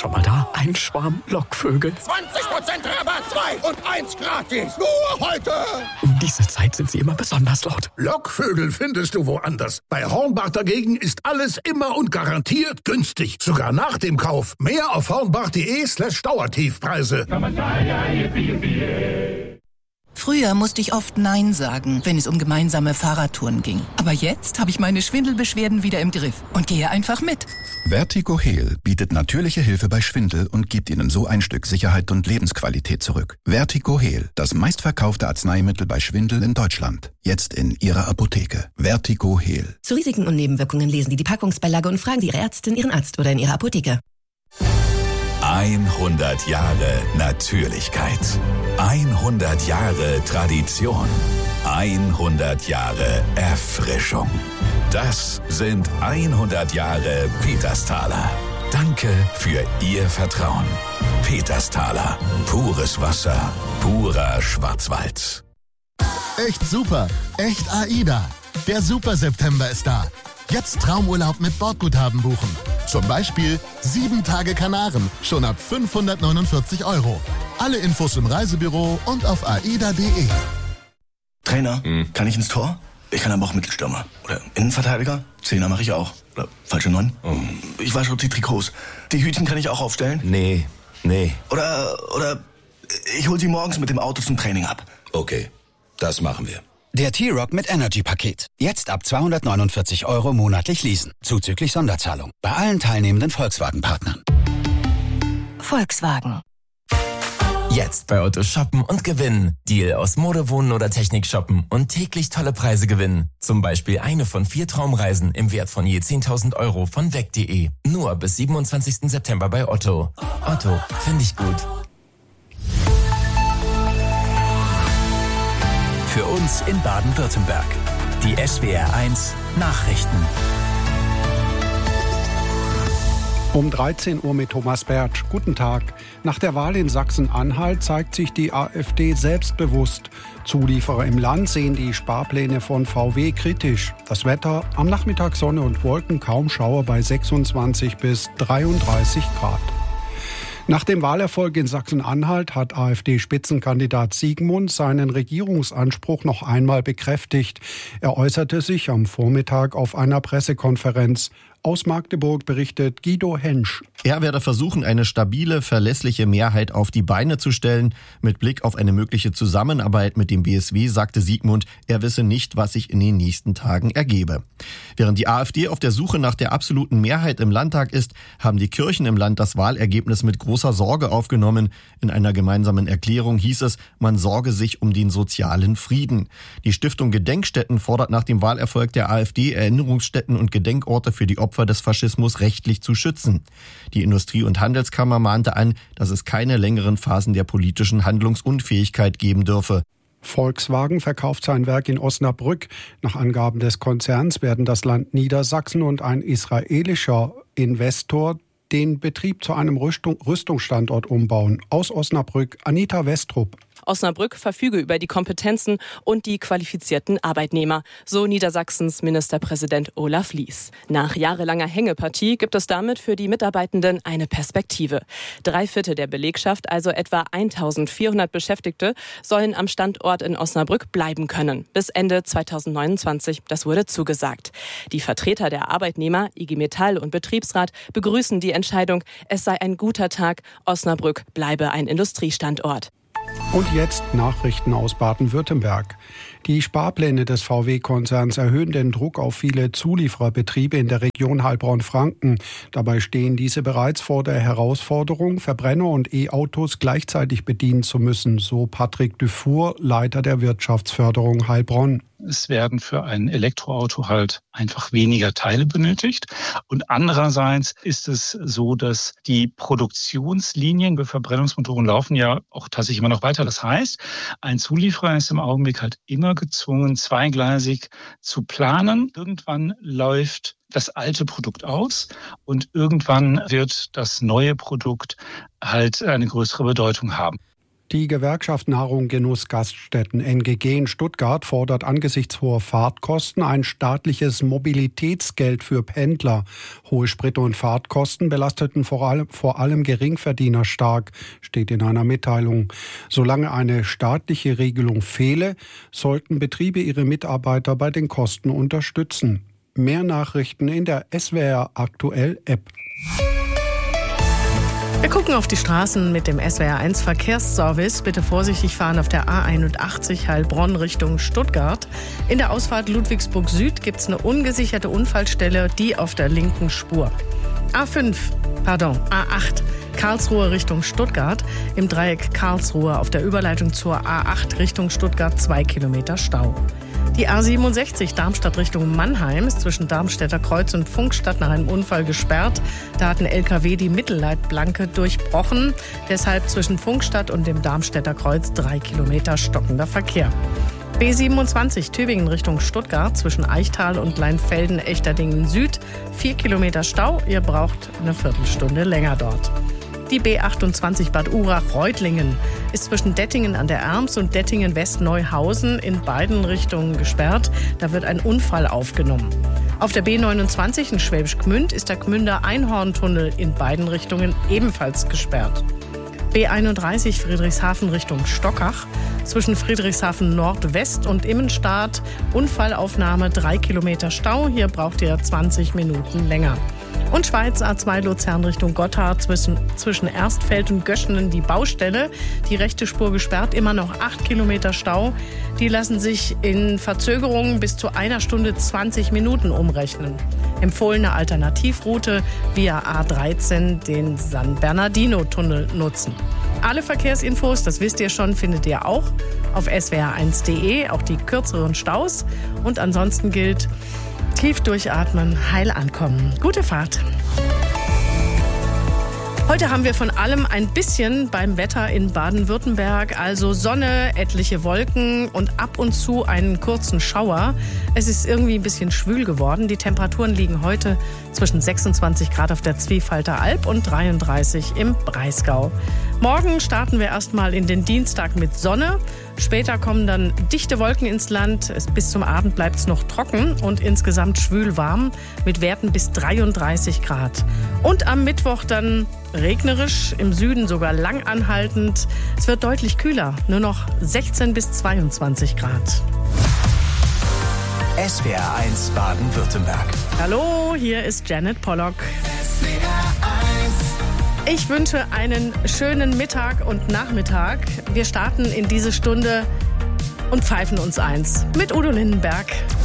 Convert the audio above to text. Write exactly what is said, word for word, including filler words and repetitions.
Schau mal da, ein Schwarm Lockvögel. zwanzig Prozent Rabatt, zwei und eins gratis. Nur heute. Um diese Zeit sind sie immer besonders laut. Lockvögel findest du woanders. Bei Hornbach dagegen ist alles immer und garantiert günstig. Sogar nach dem Kauf. Mehr auf hornbach.de slash Dauertiefpreise. Früher musste ich oft Nein sagen, wenn es um gemeinsame Fahrradtouren ging. Aber jetzt habe ich meine Schwindelbeschwerden wieder im Griff und gehe einfach mit. Vertigo Heal bietet natürliche Hilfe bei Schwindel und gibt Ihnen so ein Stück Sicherheit und Lebensqualität zurück. Vertigo Heal, das meistverkaufte Arzneimittel bei Schwindel in Deutschland. Jetzt in Ihrer Apotheke. Vertigo Heal. Zu Risiken und Nebenwirkungen lesen Sie die Packungsbeilage und fragen Sie Ihre Ärztin, Ihren Arzt oder in Ihrer Apotheke. hundert Jahre Natürlichkeit. hundert Jahre Tradition. hundert Jahre Erfrischung. Das sind hundert Jahre Petersthaler. Danke für Ihr Vertrauen. Petersthaler. Pures Wasser. Purer Schwarzwald. Echt super. Echt AIDA. Der Super September ist da. Jetzt Traumurlaub mit Bordguthaben buchen. Zum Beispiel sieben Tage Kanaren, schon ab fünfhundertneunundvierzig Euro. Alle Infos im Reisebüro und auf aida punkt de. Trainer, hm. kann ich ins Tor? Ich kann aber auch Mittelstürmer. Oder Innenverteidiger? Zehner mache ich auch. Oder falsche Neun? Oh. Ich wasche die Trikots. Die Hütchen kann ich auch aufstellen? Nee, nee. Oder, oder ich hol sie morgens mit dem Auto zum Training ab. Okay, das machen wir. Der T-Rock mit Energy-Paket. Jetzt ab zweihundertneunundvierzig Euro monatlich leasen. Zuzüglich Sonderzahlung. Bei allen teilnehmenden Volkswagen-Partnern. Volkswagen. Jetzt bei Otto shoppen und gewinnen. Deal aus Mode, Wohnen oder Technik shoppen und täglich tolle Preise gewinnen. Zum Beispiel eine von vier Traumreisen im Wert von je zehntausend Euro von weg punkt de. Nur bis siebenundzwanzigsten September bei Otto. Otto, finde ich gut. Für uns in Baden-Württemberg. Die S W R eins Nachrichten. Um dreizehn Uhr mit Thomas Bertsch. Guten Tag. Nach der Wahl in Sachsen-Anhalt zeigt sich die AfD selbstbewusst. Zulieferer im Land sehen die Sparpläne von V W kritisch. Das Wetter, am Nachmittag Sonne und Wolken, kaum Schauer bei sechsundzwanzig bis dreiunddreißig Grad. Nach dem Wahlerfolg in Sachsen-Anhalt hat AfD-Spitzenkandidat Siegmund seinen Regierungsanspruch noch einmal bekräftigt. Er äußerte sich am Vormittag auf einer Pressekonferenz. Aus Magdeburg berichtet Guido Hensch. Er werde versuchen, eine stabile, verlässliche Mehrheit auf die Beine zu stellen. Mit Blick auf eine mögliche Zusammenarbeit mit dem B S W sagte Siegmund, er wisse nicht, was sich in den nächsten Tagen ergebe. Während die AfD auf der Suche nach der absoluten Mehrheit im Landtag ist, haben die Kirchen im Land das Wahlergebnis mit großer Sorge aufgenommen. In einer gemeinsamen Erklärung hieß es, man sorge sich um den sozialen Frieden. Die Stiftung Gedenkstätten fordert nach dem Wahlerfolg der AfD Erinnerungsstätten und Gedenkorte für die Opfer des Faschismus rechtlich zu schützen. Die Industrie- und Handelskammer mahnte an, dass es keine längeren Phasen der politischen Handlungsunfähigkeit geben dürfe. Volkswagen verkauft sein Werk in Osnabrück. Nach Angaben des Konzerns werden das Land Niedersachsen und ein israelischer Investor den Betrieb zu einem Rüstung, Rüstungsstandort umbauen. Aus Osnabrück, Anita Westrup. Osnabrück verfüge über die Kompetenzen und die qualifizierten Arbeitnehmer, so Niedersachsens Ministerpräsident Olaf Lies. Nach jahrelanger Hängepartie gibt es damit für die Mitarbeitenden eine Perspektive. Drei Viertel der Belegschaft, also etwa eintausendvierhundert Beschäftigte, sollen am Standort in Osnabrück bleiben können. Bis Ende zweitausendneunundzwanzig, das wurde zugesagt. Die Vertreter der Arbeitnehmer, I G Metall und Betriebsrat begrüßen die Entscheidung, es sei ein guter Tag, Osnabrück bleibe ein Industriestandort. Und jetzt Nachrichten aus Baden-Württemberg. Die Sparpläne des V W-Konzerns erhöhen den Druck auf viele Zuliefererbetriebe in der Region Heilbronn-Franken. Dabei stehen diese bereits vor der Herausforderung, Verbrenner und E-Autos gleichzeitig bedienen zu müssen, so Patrick Dufour, Leiter der Wirtschaftsförderung Heilbronn. Es werden für ein Elektroauto halt einfach weniger Teile benötigt. Und andererseits ist es so, dass die Produktionslinien für Verbrennungsmotoren laufen ja auch tatsächlich immer noch weiter. Das heißt, ein Zulieferer ist im Augenblick halt immer gezwungen, zweigleisig zu planen. Irgendwann läuft das alte Produkt aus und irgendwann wird das neue Produkt halt eine größere Bedeutung haben. Die Gewerkschaft Nahrung Genuss Gaststätten N G G in Stuttgart fordert angesichts hoher Fahrtkosten ein staatliches Mobilitätsgeld für Pendler. Hohe Sprit- und Fahrtkosten belasteten vor allem, vor allem Geringverdiener stark, steht in einer Mitteilung. Solange eine staatliche Regelung fehle, sollten Betriebe ihre Mitarbeiter bei den Kosten unterstützen. Mehr Nachrichten in der S W R Aktuell App. Wir gucken auf die Straßen mit dem S W R eins Verkehrsservice. Bitte vorsichtig fahren auf der A einundachtzig Heilbronn Richtung Stuttgart. In der Ausfahrt Ludwigsburg Süd gibt es eine ungesicherte Unfallstelle, die auf der linken Spur. A fünf, pardon, A acht Karlsruhe Richtung Stuttgart. Im Dreieck Karlsruhe auf der Überleitung zur A acht Richtung Stuttgart zwei Kilometer Stau. Die A siebenundsechzig Darmstadt Richtung Mannheim ist zwischen Darmstädter Kreuz und Funkstadt nach einem Unfall gesperrt. Da hat ein L K W die Mittelleitplanke durchbrochen. Deshalb zwischen Funkstadt und dem Darmstädter Kreuz drei Kilometer stockender Verkehr. B siebenundzwanzig Tübingen Richtung Stuttgart zwischen Eichtal und Leinfelden-Echterdingen Süd. Vier Kilometer Stau. Ihr braucht eine Viertelstunde länger dort. Die B achtundzwanzig Bad Urach-Reutlingen ist zwischen Dettingen an der Erms und Dettingen-West-Neuhausen in beiden Richtungen gesperrt. Da wird ein Unfall aufgenommen. Auf der B neunundzwanzig in Schwäbisch Gmünd ist der Gmünder Einhorntunnel in beiden Richtungen ebenfalls gesperrt. B einunddreißig Friedrichshafen Richtung Stockach. Zwischen Friedrichshafen Nordwest und Immenstadt Unfallaufnahme drei Kilometer Stau. Hier braucht ihr zwanzig Minuten länger. Und Schweiz A zwei Luzern Richtung Gotthard zwischen, zwischen Erstfeld und Göschenen die Baustelle. Die rechte Spur gesperrt, immer noch acht Kilometer Stau. Die lassen sich in Verzögerungen bis zu einer Stunde zwanzig Minuten umrechnen. Empfohlene Alternativroute via A dreizehn den San Bernardino-Tunnel nutzen. Alle Verkehrsinfos, das wisst ihr schon, findet ihr auch auf S W R eins Punkt de, auch die kürzeren Staus. Und ansonsten gilt: tief durchatmen, heil ankommen. Gute Fahrt. Heute haben wir von allem ein bisschen beim Wetter in Baden-Württemberg. Also Sonne, etliche Wolken und ab und zu einen kurzen Schauer. Es ist irgendwie ein bisschen schwül geworden. Die Temperaturen liegen heute zwischen sechsundzwanzig Grad auf der Zwiefalter Alb und dreiunddreißig im Breisgau. Morgen starten wir erstmal in den Dienstag mit Sonne. Später kommen dann dichte Wolken ins Land. Es, bis zum Abend bleibt es noch trocken und insgesamt schwül warm mit Werten bis dreiunddreißig Grad. Und am Mittwoch dann regnerisch, im Süden sogar lang anhaltend. Es wird deutlich kühler, nur noch sechzehn bis zweiundzwanzig Grad. S W R eins Baden-Württemberg. Hallo, hier ist Janet Pollock. Ich wünsche einen schönen Mittag und Nachmittag. Wir starten in diese Stunde und pfeifen uns eins mit Udo Lindenberg.